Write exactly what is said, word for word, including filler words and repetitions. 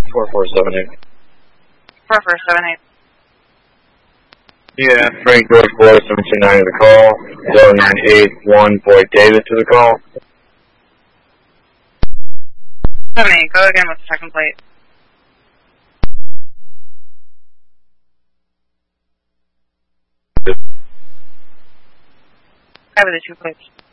four four seven eight. four four seven eight. Yeah, Frank George four seven two nine to the call. zero nine eight one Boyd David to the call. seven eight, go again with the second plate. I with the two plates.